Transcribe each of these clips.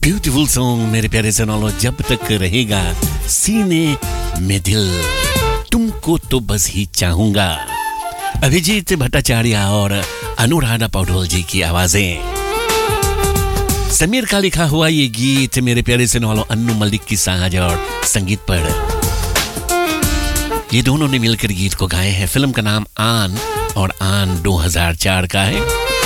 Beautiful song मेरे प्यारे सुनो, जब तक रहेगा सीने में दिल, तुमको तो बस ही चाहूंगा। अभिजीत भट्टाचार्य और अनुराधा पौडवाल जी की आवाजें। समीर का लिखा हुआ ये गीत मेरे प्यारे सुनो, अन्नू मलिक की साज और संगीत पर ये दोनों ने मिलकर गीत को गाए हैं। फिल्म का नाम आन और आन 2004 का है।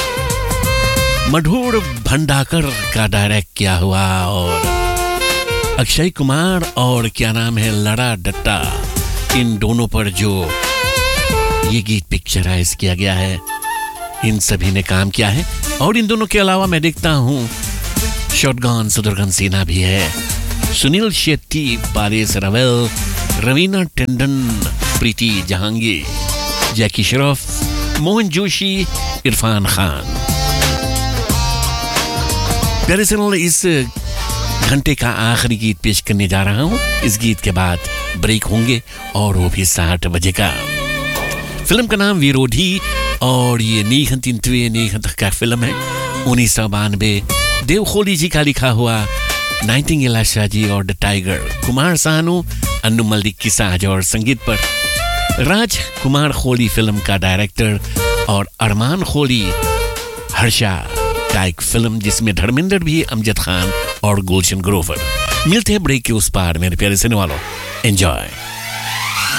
मधुर भंडाकर का डायरेक्ट किया हुआ और अक्षय कुमार और क्या नाम है लड़ा डट्टा, इन दोनों पर जो ये गीत पिक्चराइज किया गया है, इन सभी ने काम किया है। और इन दोनों के अलावा मैं देखता हूँ शॉटगन शत्रुघ्न सिन्हा भी है, सुनील शेट्टी, पारेश रावल, रवीना टंडन, प्रीति जहांगीर, जैकी श्रॉफ, मोहन जोशी, इरफान खान। प्यारे सुनो, इस घंटे का आखिरी गीत पेश करने जा रहा हूं। इस गीत के बाद ब्रेक होंगे और वो भी 7 बजे का। फिल्म का नाम विरोधी और ये 1993 का फिल्म है। 1992 देव खोली जी का लिखा हुआ, नाइटिंगेल आशा जी और द टाइगर, कुमार सानू, अन्नू मलिक की साज और संगीत पर राज कुमार खोली फिल्म का डायरेक्टर, और अरमान खोली हर्षा का एक फिल्म जिसमें धर्मेंद्र भी, अमजद खान और गुलशन ग्रोवर। मिलते हैं ब्रेक के उस पार मेरे प्यारे सुनने वालों। एंजॉय।